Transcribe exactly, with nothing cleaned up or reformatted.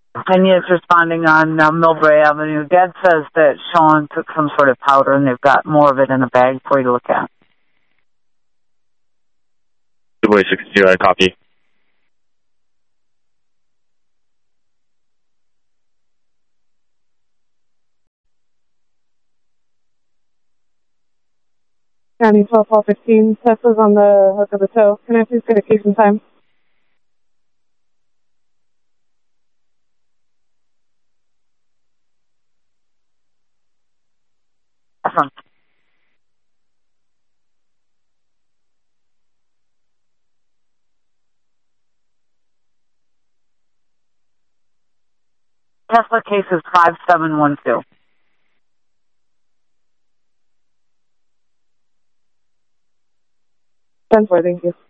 And he is responding on uh, Millbrae Avenue. Dad says that Sean took some sort of powder and they've got more of it in a bag for you to look at. two boy sixty-two, I copy. County twelve four fifteen, Tesla's on the hook of the tow. Can I please get a case in time? Awesome. Tesla case is five seven one two. ten four, thank you.